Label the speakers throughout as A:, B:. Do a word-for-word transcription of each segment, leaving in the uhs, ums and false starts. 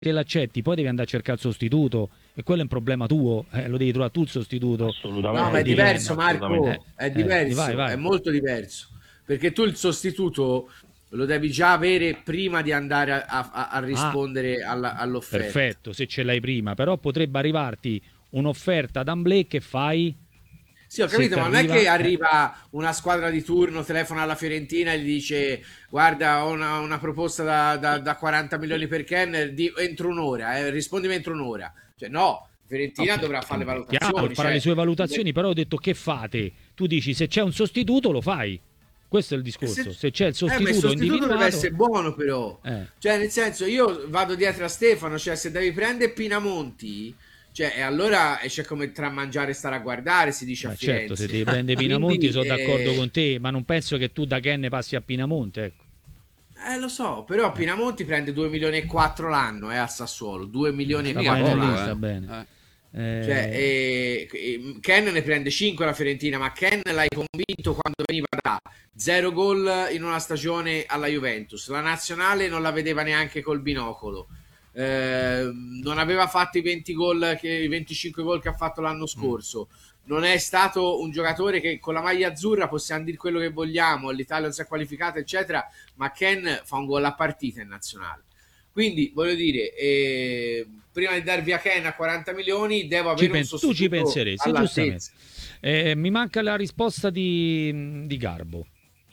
A: se l'accetti poi devi andare a cercare il sostituto e quello è un problema tuo, eh, lo devi trovare tu il sostituto.
B: Assolutamente.
C: No, ma è
A: Di
C: diverso,
A: Kenna.
C: Marco,
A: Eh,
C: è
A: eh,
C: diverso,
A: vai, vai.
C: è molto diverso, perché tu il sostituto lo devi già avere prima di andare a, a- a rispondere alla- all'offerta.
A: Perfetto, se ce l'hai prima, però potrebbe arrivarti un'offerta d'amblè che fai.
C: Sì, ho
A: Se
C: capito, ma non è
A: t'arriva-
C: che
A: eh.
C: arriva una squadra di turno, telefona alla Fiorentina e gli dice guarda, ho una, una proposta da, da- da quaranta milioni per Kenner, di, entro un'ora, eh, rispondimi entro un'ora. Cioè no, Fiorentina
A: No,
C: dovrà fare le
A: chiaro,
C: valutazioni.
A: farà
C: cioè-
A: le sue valutazioni, però ho detto che fate? Tu dici se c'è un sostituto lo fai. Questo è il discorso. Se, c'è il
C: Eh, ma il
A: sostituto
C: sostituto
A: individuato,
C: deve essere buono però.
A: Eh.
C: Cioè, nel senso, io vado dietro a Stefano, cioè se devi prendere Pinamonti, cioè, e allora eh, c'è come tra mangiare e stare a guardare, si dice
A: Ma
C: a Firenze.
A: certo, se ti prende Pinamonti
C: Quindi,
A: sono d'accordo
C: eh,
A: con te, ma non penso che tu da Ken passi a Pinamonte, ecco.
C: Eh, lo so, però Pinamonti prende due milioni e quattro l'anno, eh, a Sassuolo, due milioni e
A: Sta
D: mica
A: bene
C: quattro
D: poco,
A: lì,
C: l'anno.
D: eh.
A: sta bene.
D: Eh.
A: Eh,
C: Cioè, eh, eh, Ken ne prende cinque la Fiorentina, ma Ken l'hai convinto quando veniva da zero gol in una stagione alla Juventus. La nazionale non la vedeva neanche col binocolo. Eh, non aveva fatto i venti gol che, i venticinque gol che ha fatto l'anno scorso. Non è stato un giocatore che con la maglia azzurra possiamo dire quello che vogliamo, l'Italia non si è qualificata, eccetera, ma Ken fa un gol a partita in nazionale. Quindi voglio dire, eh, prima di dar via Ken a quaranta milioni, devo
A: ci
C: avere un
A: pens- tu
C: sostituto
A: ci penseresti, giustamente.
C: all'altezza.
A: Eh, mi manca la risposta di, di Garbo.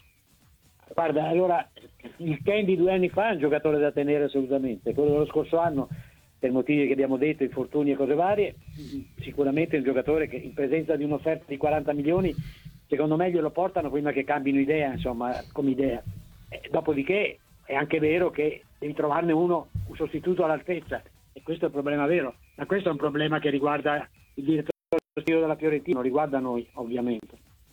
E: Guarda, allora il Ken di due anni fa è un giocatore da tenere assolutamente. Quello dello scorso anno, per motivi che abbiamo detto, infortuni e cose varie, sicuramente è un giocatore che in presenza di un'offerta di quaranta milioni, secondo me glielo portano prima che cambino idea, insomma, come idea. E dopodiché è anche vero che devi trovarne uno, un sostituto all'altezza, e questo è il problema vero, ma questo è un problema che riguarda il direttore sportivo della Fiorentina, non riguarda noi ovviamente.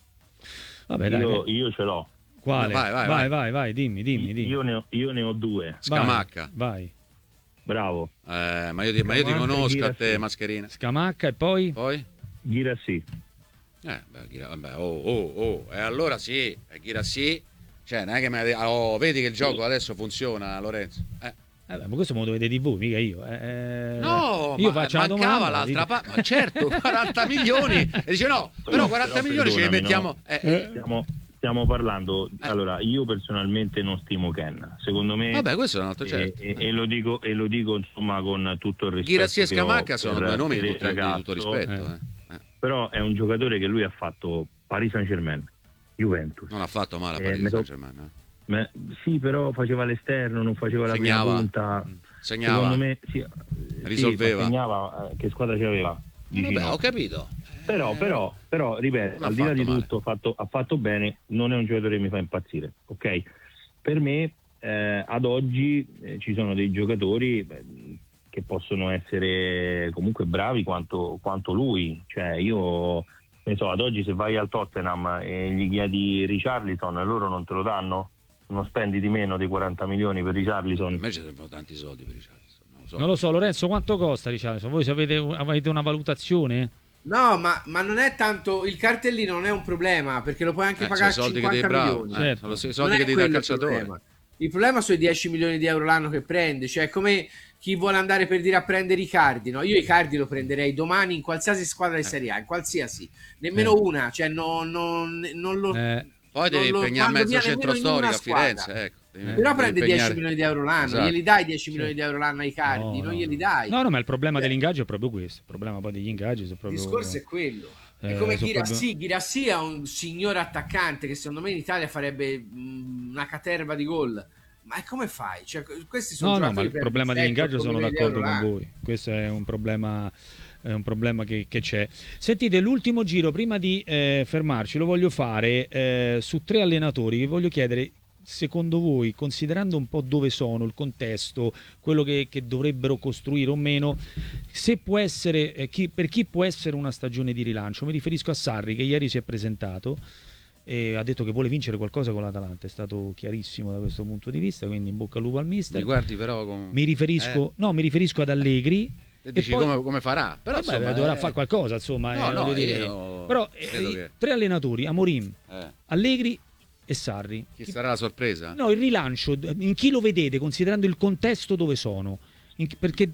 A: Vabbè, dai,
B: Io,
A: che-
B: io ce l'ho.
A: quale?
D: Vai, vai,
A: vai,
D: vai.
A: vai, vai, dimmi, dimmi, dimmi.
B: Io ne ho, io ne ho due.
A: Vai,
D: Scamacca.
A: vai.
B: Bravo.
D: Eh, ma io ti, ma io ti
B: Scamacca e
D: conosco a te,
B: Ghirassi.
D: Mascherina.
A: Scamacca e poi?
D: Poi?
B: Ghirassi.
D: Eh, beh, Ghira- vabbè, oh, oh, oh. E allora sì, e Ghirassi. Cioè, non è che mi ha- oh, vedi che il gioco adesso funziona, Lorenzo. Eh.
A: Eh beh, ma questo me lo dovete di voi, mica io. Eh,
D: No,
A: io
D: ma
A: faccio la
D: mancava
A: domanda.
D: l'altra
A: dite-
D: parte. Ma certo, quaranta milioni. E dice no, però quaranta
B: Però
D: milioni ce li
B: perdonami,
D: mettiamo.
B: no.
D: Eh, eh.
B: Stiamo, stiamo parlando.
D: Eh.
B: Allora, io personalmente non stimo Ken. Secondo me.
D: Vabbè, questo è un altro
B: e,
D: certo.
B: e- e lo dico, e lo dico insomma con tutto il rispetto.
D: Ghirassi e
B: che ho
D: Scamacca sono
B: per-
D: due nomi
B: per
D: di
B: il
D: tutto, di tutto
B: ragazzo,
D: rispetto.
A: eh.
D: eh. Eh.
B: Però è un giocatore che lui ha fatto Paris Saint-Germain, Juventus.
D: Non ha fatto male a
B: Eh,
D: Paris
B: me lo-
D: Saint-Germain. eh.
B: Ma- sì, però faceva l'esterno, non faceva la
D: Segnava.
B: prima punta.
D: Mm. Segnava.
B: Secondo me sì, eh,
D: Risolveva.
B: sì, segnava, eh, che squadra c'aveva?
D: Vabbè,
B: Vicino.
D: ho capito.
B: Però, però, però, ripeto,
D: Non ha
B: al di là
D: fatto
B: di
D: male.
B: tutto, ha fatto, ha fatto bene, non è un giocatore che mi fa impazzire, ok? Per me, eh, ad oggi, eh, ci sono dei giocatori beh, che possono essere comunque bravi quanto, quanto lui. Cioè, io, ne so, ad oggi se vai al Tottenham e gli chiedi Richarlison, loro non te lo danno? Non spendi di meno di quaranta milioni per Richarlison?
D: Invece servono tanti soldi per Richarlison. Non lo so.
A: Non lo so, Lorenzo, quanto costa, diciamo? Voi sapete, avete una valutazione?
C: No, ma, ma non è tanto il cartellino, non è un problema perché lo puoi anche
D: Eh,
C: pagare
D: sono soldi che
C: cinquanta
D: dei bravi.
C: milioni.
D: Eh,
A: Certo.
D: sono i
C: Non
D: soldi
C: è
D: che devi dare al
C: quello il
D: calciatore.
C: problema. Il problema sono i dieci milioni di euro l'anno che prende, cioè è come chi vuole andare per dire a prendere Icardi, no? Io Icardi lo prenderei domani in qualsiasi squadra di Serie A, in qualsiasi, nemmeno
A: Eh.
C: una, cioè non, non, non lo...
A: Eh,
D: Poi devi
C: non lo
D: impegnare
C: mando
D: mezzo
C: via
D: centro
C: nemmeno in una
D: storico a
C: squadra.
D: Firenze. Ecco. Devi-
C: Però
D: devi
C: prende
D: impegnare-
C: dieci milioni di euro l'anno,
D: Esatto.
C: glieli dai dieci milioni di euro l'anno a Icardi,
A: no,
C: non
A: no,
C: glieli
A: no.
C: dai.
A: No, no, ma il problema
C: Cioè,
A: dell'ingaggio è proprio questo. Il problema poi degli ingaggi sono
C: Il
A: proprio...
C: discorso è quello. È
A: Eh,
C: come
A: sono
C: Ghirassi, Ghirassi è un signore attaccante che secondo me in Italia farebbe mh, una caterva di gol. Ma come fai? Cioè, questi sono
A: No, no,
C: giocatori
A: ma il
C: per
A: problema
C: sette,
A: dell'ingaggio
C: otto
A: sono
C: milioni di
A: d'accordo
C: euro
A: con
C: l'anno.
A: voi. Questo è un problema, è un problema che, che c'è. Sentite, l'ultimo giro, prima di eh, fermarci, lo voglio fare eh, su tre allenatori. Vi voglio chiedere, secondo voi, considerando un po' dove sono, il contesto, quello che, che dovrebbero costruire o meno, se può essere, eh, chi, per chi può essere una stagione di rilancio? Mi riferisco a Sarri, che ieri si è presentato e ha detto che vuole vincere qualcosa con l'Atalanta, è stato chiarissimo da questo punto di vista, quindi in bocca al lupo al mister.
D: Mi guardi però con...
A: Mi riferisco, no, mi riferisco ad Allegri.
D: E dici
A: poi-
D: come, come farà? Però
A: Vabbè,
D: insomma,
A: dovrà
D: eh,
A: fare qualcosa, insomma.
D: No,
A: eh,
D: no,
A: voglio dire.
D: io
A: Però eh,
D: credo che-
A: tre allenatori, Amorim,
D: eh,
A: Allegri e Sarri.
D: chi sarà la sorpresa?
A: No, il rilancio, in chi lo vedete, considerando il contesto dove sono? in- perché